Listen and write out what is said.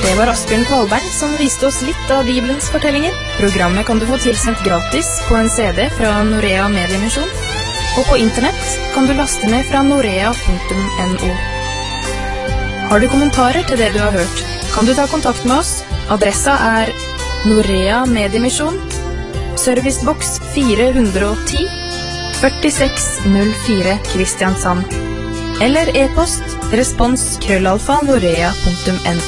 Det var Asbjørn Kvalberg som viste oss litt av Bibelens fortellinger. Programmet kan du få tilsendt gratis på en CD fra Norea Mediemisjon, og på internett kan du laste ned fra norea.no. Har du kommentarer til det du har hørt, kan du ta kontakt med oss. Adressa er Norea Mediemisjon, servicebox 410, 4604 Kristiansand, eller e-post respons@norea.no.